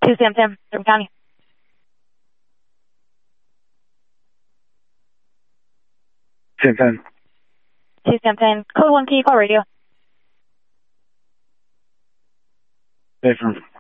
2 Sam Sam, Durham County. Sam Sam. 2 Sam Sam, code 1, can you call radio? Affirmative.